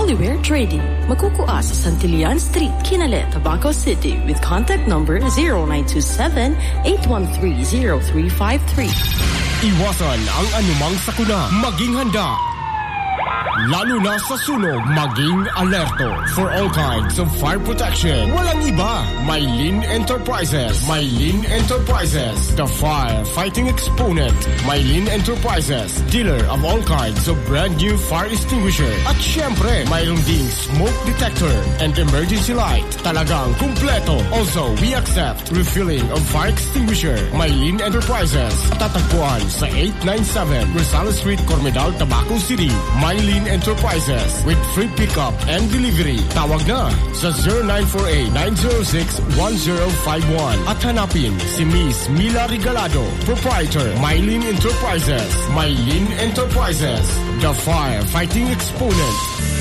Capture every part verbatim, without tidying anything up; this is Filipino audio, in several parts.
Hollyware Trading. Magkukuha sa Santillan Street, Kinale, Tabaco City with contact number zero nine two seven, eight one three, zero three five three. Iwasan ang anumang sakuna. Maging handa. Lalo na sa sunog, maging alerto. For all kinds of fire protection, walang iba. Maylin Enterprises. Maylin Enterprises, the fire-fighting exponent. Maylin Enterprises, dealer of all kinds of brand new fire extinguisher. At syempre, mayroon ding smoke detector and emergency light. Talagang kumpleto. Also, we accept refilling of fire extinguisher. Maylin Enterprises, tatagpuan sa eight ninety-seven Rosales Street, Cormedal, Tabaco City. Maylin Enterprises with free pickup and delivery. Tawag na sa zero nine four eight, nine zero six, one zero five one at hanapin si Miss Mila Regalado, proprietor, Maylin Enterprises. Maylin Enterprises, the fire-fighting exponent.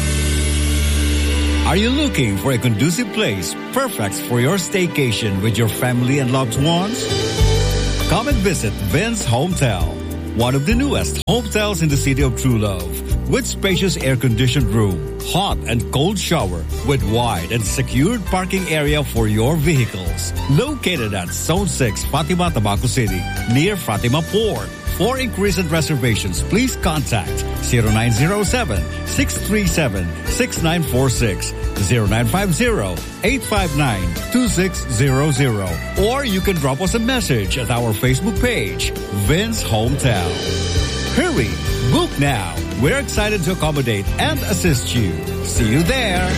Are you looking for a conducive place perfect for your staycation with your family and loved ones? Come and visit Vince Hometel, one of the newest hotels in the city of True Love. With spacious air-conditioned room, hot and cold shower, with wide and secured parking area for your vehicles. Located at Zone six, Fatima, Tabaco City, near Fatima Port. For inquiries and reservations, please contact zero nine zero seven, six three seven, six nine four six, zero nine five zero, eight five nine, two six zero zero. Or you can drop us a message at our Facebook page, Vince Hometel. Hurry! Book now! We're excited to accommodate and assist you. See you there.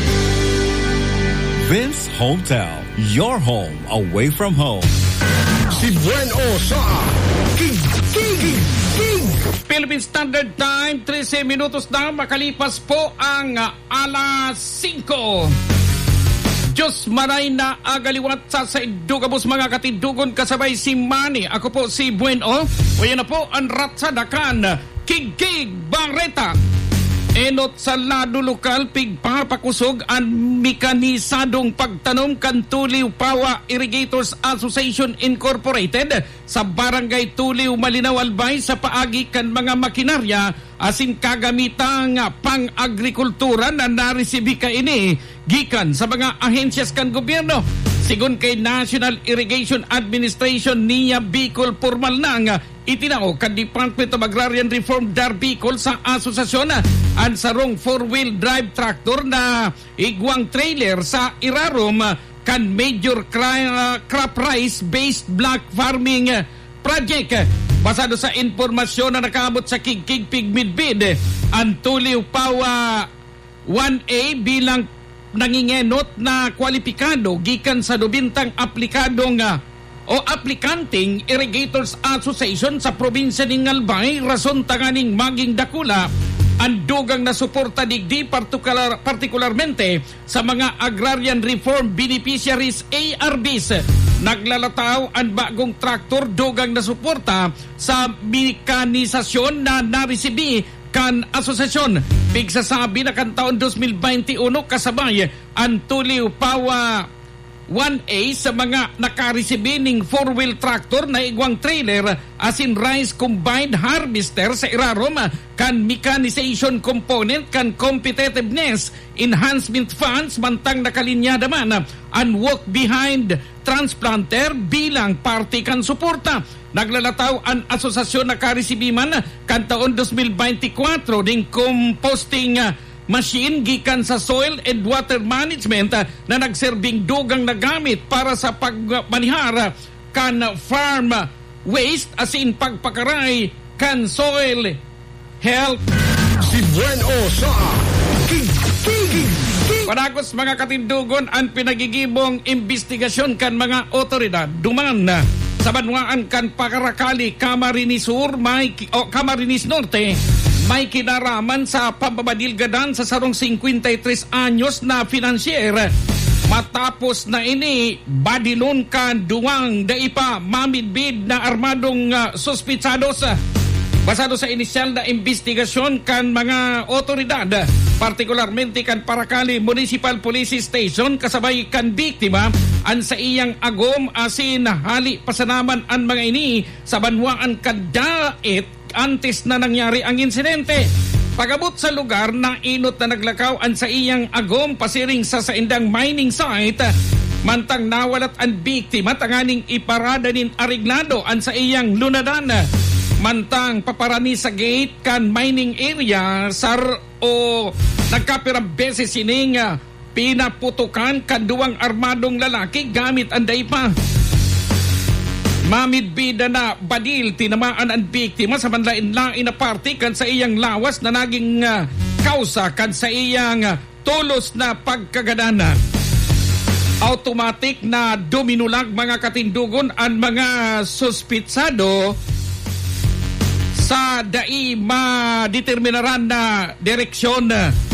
Vince Hometel, your home away from home. Si Bueno sa King, King, King. Philippine Standard Time, thirteen minutos na makalipas po ang uh, alas singko. Diyos maray na agaliwat sa sa idugabos mga katindugon kasabay si Manny. Ako po si Bueno. O yan na po ang ratsadakan. Kig-kig Barreta. Enot sa lado lokal pigpapakusog ang mekanisadong pagtanom kan Tuliw Pawa Irrigators Association Incorporated sa Barangay Tuliw Malinaw Albay sa paagi kan mga makinarya asin kagamitang pang-agrikultura na naresibi ka ini gikan sa mga ahensyas kan gobyerno. Sigun kay National Irrigation Administration niya Bicol formal nang itinao kan Department of Agrarian Reform D A R Bicol sa asosasyon ang sarong four-wheel drive tractor na igwang trailer sa Irarom kan major crop rice based block farming project. Basado sa informasyon na nakaabot sa Kig-Kig Pigmidbid, ang Tuliw Pawa one A bilang nangingenot na kwalipikado gikan sa dubintang aplikadong uh, o aplikanting Irrigators Association sa probinsya ng Albay, rason tanganing maging dakula ang dugang na suporta digdi partikular, partikularmente sa mga agrarian reform beneficiaries A R Bs. Naglalataw ang bagong traktor dugang na suporta sa mekanisasyon na naresibi kan asosasyon. Pigsasabi na kan taon twenty twenty-one kasabay ang Tuliw Pawa one A sa mga nakaresibi ning four-wheel tractor na igwang trailer asin rice combined harvester sa Irarom kan mechanization component kan competitiveness enhancement funds mantang nakalinyada man ang walk behind transplanter bilang parte kan suporta. Naglalataw ang asosasyon na karesibi man kan taon twenty twenty-four ding composting machine gikan sa soil and water management uh, na nagserbing dugang na gamit para sa pagmanihar kan farm waste asin pagpakaray kan soil health. Si Bueno sa King, King, King. Panagos mga katindugon ang pinagigibong investigasyon kan mga otoridad duman na sa banwaan kan Pakarakali, Camarines Sur, may, o Camarines Norte, may kinaraman sa pambabadilgadan sa sarong fifty-three anyos na financier. Matapos na ini, badilon kan duwang daipa mamidbid na armadong uh, suspitsados. Basado sa inisyal na investigasyon kan mga otoridad, partikularmente kan Parakali Municipal Police Station kasabay kan biktima, an sa iyang agom asin hali pasanaman ang mga ini sa banwaan kan dait antes na nangyari ang insidente. Pagabot sa lugar na inot na naglakaw an sa iyang agom pasiring sa saindang mining site, mantang nawalat ang biktima tanganing iparada nin ariglado an sa iyang lunadan. Mantang paparani sa gate kan mining area sar o nagkapirang beses sining pinaputukan kan duwang armadong lalaki gamit ang daypa. Mamidbida na badil tinamaan ang biktima sa manlain-lain na party kan sa iyang lawas na naging uh, kausa kan sa iyang uh, tulos na pagkagadana. Automatic na duminulag mga katindugon ang mga suspitsado sa dai madeterminaran na direksyon.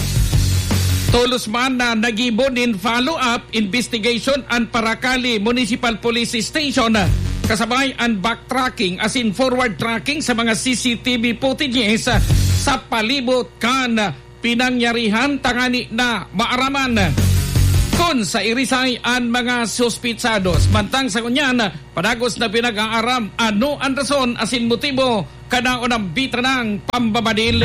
Tulos man na nagibon in follow-up investigation ang Paracali Municipal Police Station kasabay ang backtracking as in forward tracking sa mga C C T V footages sa palibot kan pinangyarihan tangani na maaraman kon sa irisay ang mga suspitsados. Mantang sa kunyan, padagos na pinag-aaram ano ang rason asin motibo kadaon ang bita ng pambabadil.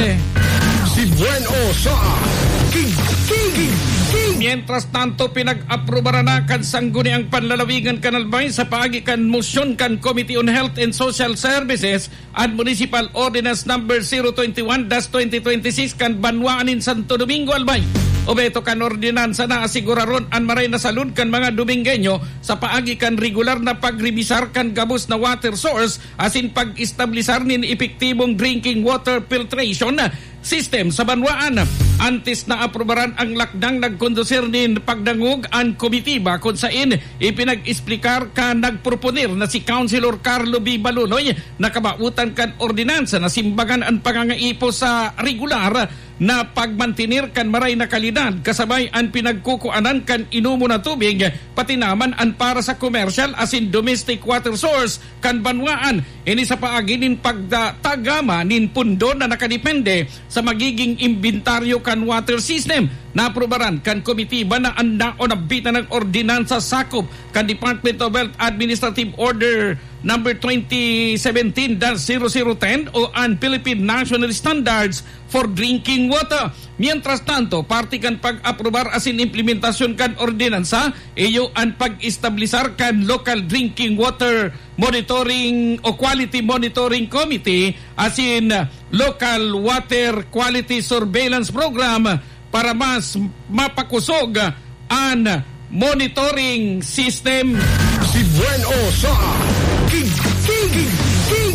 Si Bueno sa King King King. Mientras tanto, pinag-aprobaran na kan sangguniang panlalawigan kanalbay sa paagi kan motion kan Committee on Health and Social Services at Municipal Ordinance number zero twenty-one dash twenty twenty-six kan Banwaan in Santo Domingo Albay. Obeto kan ordinansa na asiguraron ang maray na salud kan mga Domingueño sa paagi kan regular na pagrebisar kan gabos na water source asin pag-establisar nin epektibong drinking water filtration system sa Banwaan. Antes na aprobaran ang lakdang nagkondusir nin pagdangog ang komitiba kung sain ipinag-esplikar ka nagproponir na si Councilor Carlo B. Baluloy na kabautan kan ordinansa na simbagan ang pangangaipo sa regular na pagmantinir kan maray na kalidad kasabay ang pinagkukuanan kan inumo na tubig pati naman ang para sa commercial as in domestic water source kan Banwaan. Ini sa paaginin pagtagama nin pundo na nakadepende sa magiging inventaryo kan water system. Naprobaran kan komitiba na anda o nabita ng ordinansa sakop kan Department of Health Administrative Order number twenty seventeen dash zero zero one zero o ang Philippine National Standards for Drinking Water. Mientras tanto, parte kan pag-aprobar asin implementasyon kan ordinansa, iyo ang pag-establisar kan Local Drinking Water Monitoring o Quality Monitoring Committee asin Local Water Quality Surveillance Program para mas mapakusog ang monitoring system. Si Bueno sa King King King.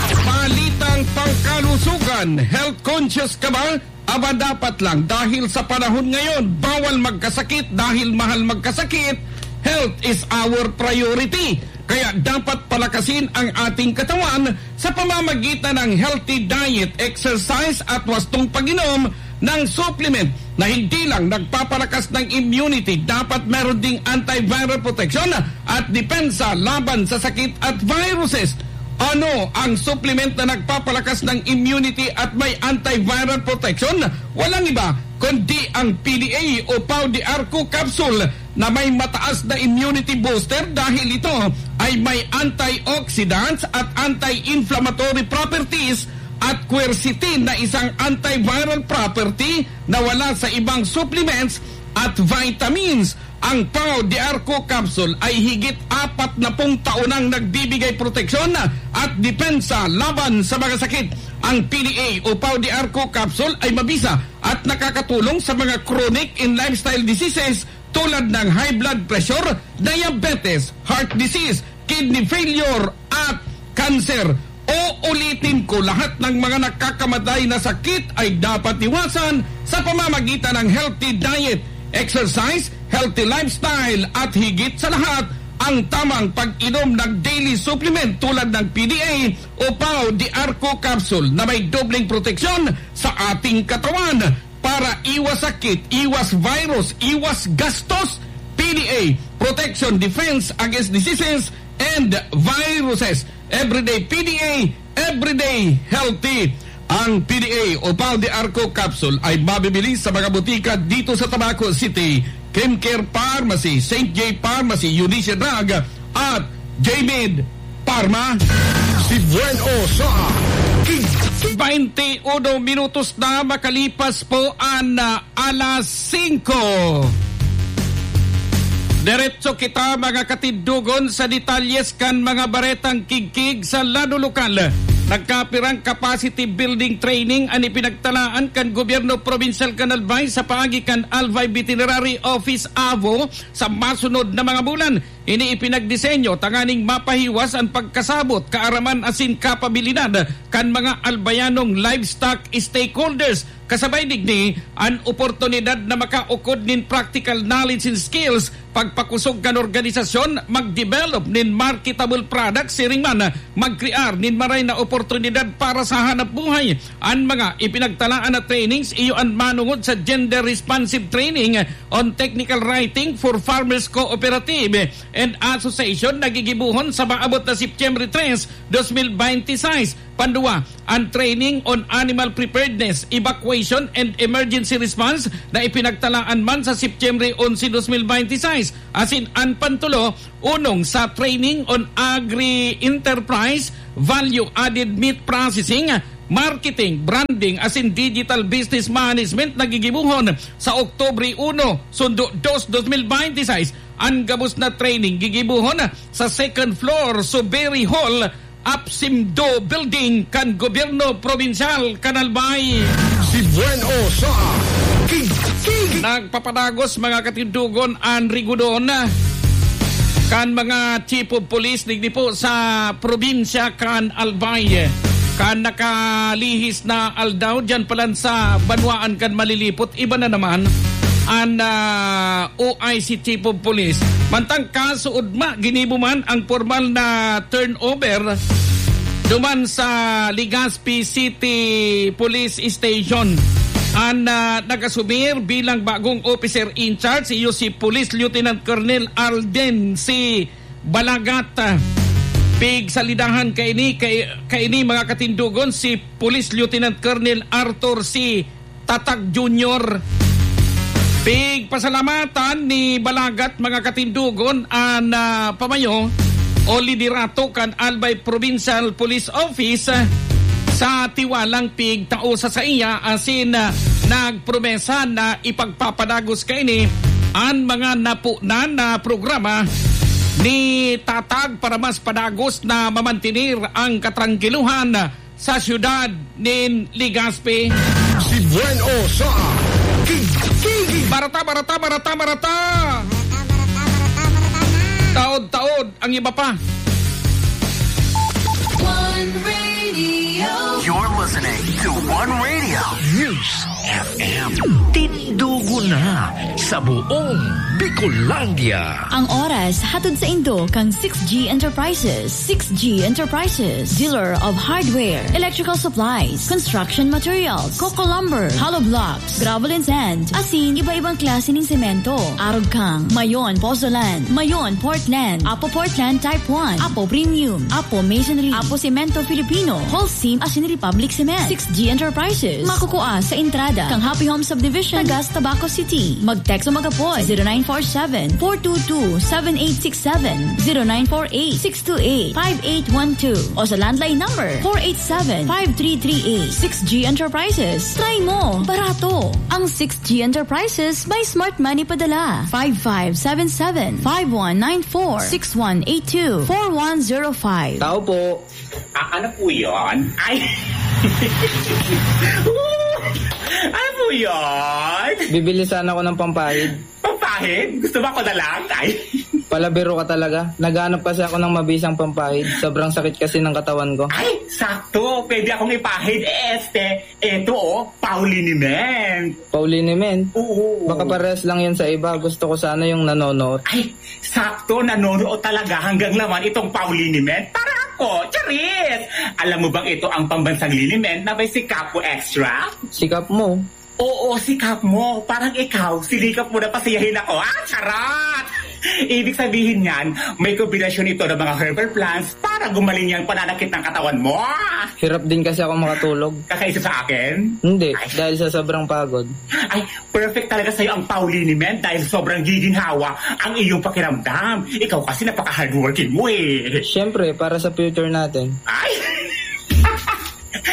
Palitang pangkalusugan, health conscious ka ba? Aba dapat lang dahil sa panahon ngayon, bawal magkasakit dahil mahal magkasakit. Health is our priority. Kaya dapat palakasin ang ating katawan sa pamamagitan ng healthy diet, exercise at wastong pag-inom ng supplement na hindi lang nagpapalakas ng immunity, dapat meron ding antiviral protection at depensa laban sa sakit at viruses. Ano ang supplement na nagpapalakas ng immunity at may antiviral protection? Walang iba kundi ang P D A o Pau de Arco capsule na may mataas na immunity booster dahil ito ay may antioxidants at anti-inflammatory properties at quercetin na isang antiviral property na wala sa ibang supplements at vitamins. Ang Pau de Arco capsule ay higit apat na pung taonang nagbibigay proteksyon at depensa laban sa mga sakit. Ang P D A o Pau de Arco capsule ay mabisa at nakakatulong sa mga chronic and lifestyle diseases tulad ng high blood pressure, diabetes, heart disease, kidney failure at cancer. O ulitin ko, lahat ng mga nakakamatay na sakit ay dapat iwasan sa pamamagitan ng healthy diet, exercise, healthy lifestyle at higit sa lahat, ang tamang pag-inom ng daily supplement tulad ng P D A o Pau de Arco capsule na may dobleng proteksyon sa ating katawan para iwas sakit, iwas virus, iwas gastos. P D A, protection, defense against diseases and viruses. Everyday P D A, everyday healthy. Ang P D A o Pau de Arco capsule ay mabibili sa mga butika dito sa Tabaco City, Chemcare Pharmacy, Saint J Pharmacy, Eunice Drug at J-Med Pharma. Si Bueno sa King twenty-one minutos na makalipas po ang uh, alas singko. Diretso kita mga katindugon sa detalyes kan mga baretang kigkig sa lado lokal. Nagkapirang capacity building training ang ipinagtalaan kan Gobyerno Provincial kan Albay sa paagi kan Albay Veterinary Office A V O sa masunod na mga bulan. Ini ipinagdisenyo tanganing mapahiwas ang pagkasabot, kaaraman asin kapabilidad kan mga albayanong livestock stakeholders. Kasabay digni ang oportunidad na makaukod nin practical knowledge and skills pagpakusog kan organisasyon mag-develop nin marketable products siring man mag-crear nin maray na oportunidad para sa hanap buhay. Ang mga ipinagtalaan na trainings iyo ang manungod sa gender responsive training on technical writing for farmers cooperative and association nagigibuhon sa maabot na September three, twenty twenty-six. Pandua, ang training on animal preparedness, evacuation and emergency response na ipinagtalaan man sa September eleventh, twenty twenty-six. Asin ang pantulo, unong sa training on agri-enterprise, value-added meat processing, marketing, branding, asin digital business management nagigibuhon sa Oktubre one, sundo two, twenty twenty-six. Ang gabos na training gigibuhon sa second floor Suberi Hall, Apsimdo Building kan Gobyerno Provincial kan Albay. Si Bueno sa Kigkig. Nagpapadagos mga katindugon ang rigudon kan mga chief of police digdi po sa probinsya kan Albay. Kan nakalihis na aldaw dyan palan sa Banwaan kan malilipot. Iba na naman ang uh, O I C Chief of Police. Mantang kasuod ma, ginibo man ang formal na turnover duman sa Legazpi City Police Station. Ang uh, nagasumir bilang bagong officer in charge, iyo si Police Lieutenant Colonel Alden si Balagat. Pig salidahan kaini, kay, kaini mga katindugon si Police Lieutenant Colonel Arthur C. Tatag Junior Pig pasalamatan ni Balagat mga katindugon ang uh, pamayo o liderato kan Albay Provincial Police Office uh, sa tiwalang pig tao sa sa iya asin uh, nagpromesa na ipagpapadagos kaini ang mga napunan na programa ni Tatag para mas padagos na mamantinir ang katrangkiluhan sa syudad nin Legazpi. Si Bueno sa Kigkig. Barata, barata, barata, barata. Taod-taod ang iba pa. One Radio. You're listening to One Radio. News F M. Tindugo na sa buong Bicolandia. Ang oras hatod sa Indo kang six G Enterprises. six G Enterprises, dealer of hardware, electrical supplies, construction materials, coco lumber, hollow blocks, gravel and sand, asin iba-ibang klase ng semento. Arog kang Mayon Pozzolan, Mayon Portland, Apo Portland Type one, Apo Premium, Apo Masonry, Apo Cemento Filipino, Holcim asin Republic Cement. six G Enterprises, makukuha sa entrada kang Happy Home Subdivision, Tagas, Tabaco City. Mag-text o mag-apoy zero nine four seven, four two two, seven eight six seven, zero nine four eight, six two eight, five eight one two o sa landline number four eight seven, five three three eight. six G Enterprises. Try mo, barato. Ang six G Enterprises may smart money padala. five five seven seven, five one nine four, six one eight two, four one zero five. Tao po. Ah, ano po yun? Ay! Ano po yun? Bibili sana ako ng pampahid. Pampahid? Gusto ba ko na lang? Ay! Palabiro ka talaga. Naghanap kasi ako ng mabisang pampahid. Sobrang sakit kasi ng katawan ko. Ay! Sakto! Pwede akong ipahid. Eh, este, eto oh, pauliniment. Pauliniment? Oo. Baka pares lang yan sa iba. Gusto ko sana yung nanonood. Ay! Sakto! Nanonood talaga hanggang laman itong pauliniment. Para ako! Charis! Alam mo bang ito ang pambansang liniment na may sikap mo extra? Sikap mo? Oo, sikap mo. Parang ikaw, silikap mo na pasiyahin ako. Ah, charot! Ibig sabihin niyan, may kombinasyon ito ng mga herbal plants para gumaling yung pananakit ng katawan mo. Hirap din kasi ako makatulog. Kakaisa sa akin? Hindi, Ay. dahil sa sobrang pagod. Ay, perfect talaga sa'yo ang pauliniment dahil sobrang giginhawa ang iyong pakiramdam. Ikaw kasi napaka-hardworking mo eh. Siyempre, para sa future natin. Ay! O eto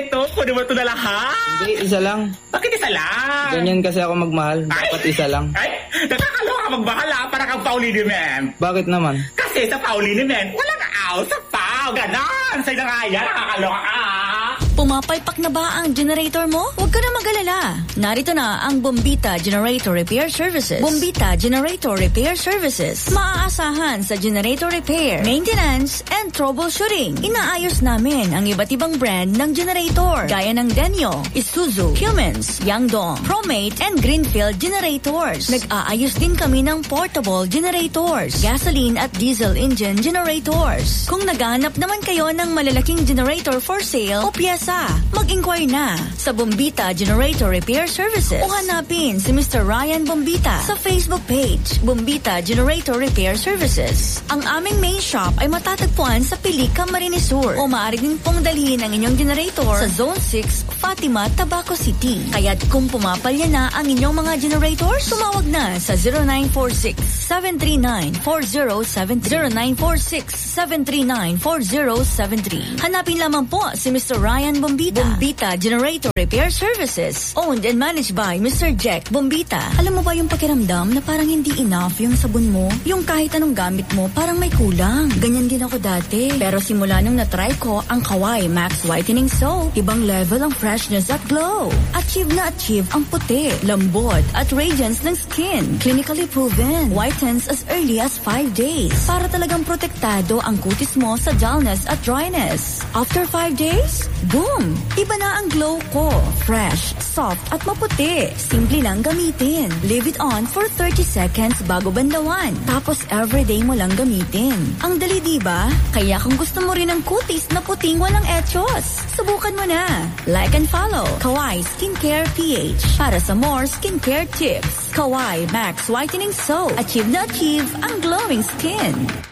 ito. Kunin mo ito na lahat. Hindi, isa lang. Bakit isa lang? Ganyan kasi ako magmahal. Dapat Ay! isa lang. Ay, nakakaloka ka magmahal ha, para kang Paulini men. Bakit naman? Kasi sa Paulini men, walang aw sa pau. Ganon. Sa'yo na nga yan, nakakaloka ka. Pumapalpak na ba ang generator mo? Huwag ka na mag-alala. Narito na ang Bombita Generator Repair Services. Bombita Generator Repair Services. Maaasahan sa generator repair, maintenance, and troubleshooting. Inaayos namin ang iba't ibang brand ng generator gaya ng Denyo, Isuzu, Cummins, Yangdong, Promate, and Greenfield generators. Nag-aayos din kami ng portable generators, gasoline at diesel engine generators. Kung naghahanap naman kayo ng malalaking generator for sale o piyesa, mag-inquire na sa Bombita Generator Repair Services o hanapin si Mister Ryan Bombita sa Facebook page, Bombita Generator Repair Services. Ang aming main shop ay matatagpuan sa Pilica, Camarines Sur o maaari din pong dalhin ang inyong generator sa Zone six, Fatima, Tabaco City. Kaya't kung pumapalya na ang inyong mga generators, tumawag na sa zero nine four six, seven three nine, four zero seven three zero nine four six, seven three nine, four zero seven three. Hanapin lamang po si Mister Ryan Bombita. Bombita Generator Repair Services. Owned and managed by Mister Jack Bombita. Alam mo ba yung pakiramdam na parang hindi enough yung sabon mo? Yung kahit anong gamit mo, parang may kulang. Ganyan din ako dati. Pero simula nung natry ko ang Kawai Max Whitening Soap, ibang level ang freshness at glow. Achieve na achieve ang puti, lambot at radiance ng skin. Clinically proven. Whitens as early as five days. Para talagang protektado ang kutis mo sa dullness at dryness. After five days, boom! Iba na ang glow ko. Fresh, soft at maputi. Simple lang gamitin. Leave it on for thirty seconds bago bandawan. Tapos everyday mo lang gamitin. Ang dali diba? Kaya kung gusto mo rin ng kutis na puting walang etchos, subukan mo na. Like and follow Kawai Skincare P H para sa more skincare tips. Kawai Max Whitening Soap. Achieve na achieve ang glowing skin.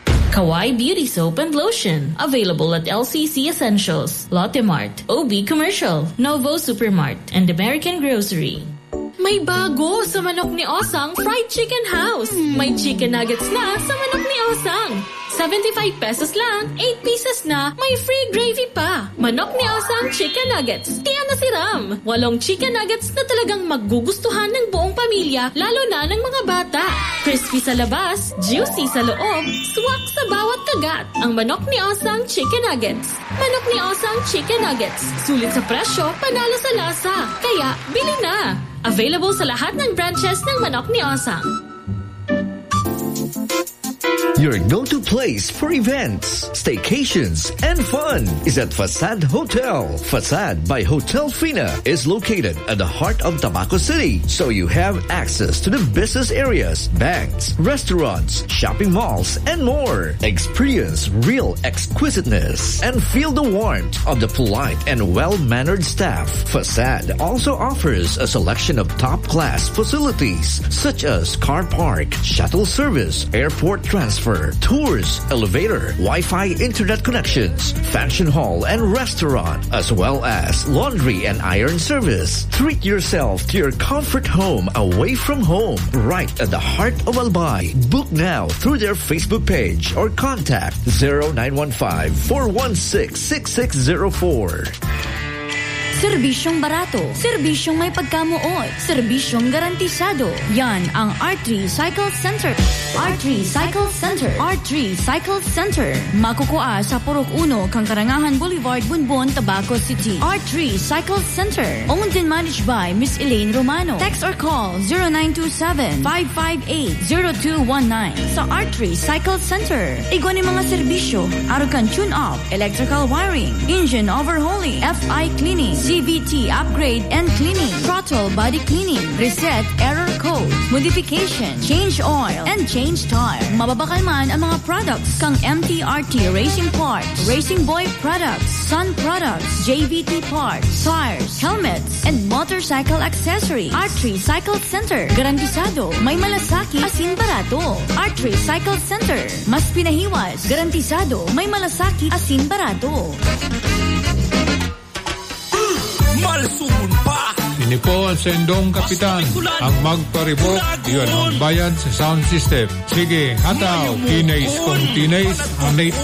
Kawai Beauty Soap and Lotion. Available at L C C Essentials, Lotte Mart, O B Commercial, Novo Supermart, and American Grocery. May bago sa Manok ni Osang Fried Chicken House. May chicken nuggets na sa Manok ni Osang. seventy-five pesos lang, eight pieces na, may free gravy pa. Manok ni Osang Chicken Nuggets. Tiyan na si Ram. Walong chicken nuggets na talagang magugustuhan ng buong pamilya, lalo na ng mga bata. Crispy sa labas, juicy sa loob, swak sa bawat kagat. Ang Manok ni Osang Chicken Nuggets. Manok ni Osang Chicken Nuggets. Sulit sa presyo, panalo sa lasa. Kaya, bili na. Available sa lahat ng branches ng Manok ni Osang. Your go-to place for events, staycations, and fun is at Facade Hotel. Facade by Hotel Fina is located at the heart of Tabaco City, so you have access to the business areas, banks, restaurants, shopping malls, and more. Experience real exquisiteness and feel the warmth of the polite and well-mannered staff. Facade also offers a selection of top-class facilities such as car park, shuttle service, airport transfer, tours, elevator, Wi-Fi internet connections, function hall and restaurant, as well as laundry and iron service. Treat yourself to your comfort home away from home, right at the heart of Albay. Book now through their Facebook page or contact zero nine one five, four one six, six six zero four. Serbisyong barato, serbisyong may pagkamuot, serbisyong garantisado. Yan ang R three Cycle Center. R three Cycle Center. R three Cycle Center. Makukuha sa Purok Uno, Karangahan Boulevard, Bunbon, Tabaco City. R three Cycle Center. Owned and managed by Miss Elaine Romano. Text or call zero nine two seven, five five eight, zero two one nine. Sa R three Cycle Center. Igwan mga serbisyo, Arukan tune-up, electrical wiring, engine overhauling, F I cleaning, C V T upgrade and cleaning, throttle body cleaning, reset error code, modification, change oil, and change tire. Mababakal man ang mga products kang M T R T Racing Parts, Racing Boy Products, Sun Products, J V T Parts, tires, helmets, and motorcycle accessories. R three Cycle Center. Garantisado, may malasaki, asin barato. R three Cycle Center. Mas pinahiwas, garantisado, may malasaki, asin barato. Malsumun pa! Ini po ang sendong kapitan. Ang magparibok, yun ang bayan sa sound system. Sige, hataw, tinays kong tinays, ang late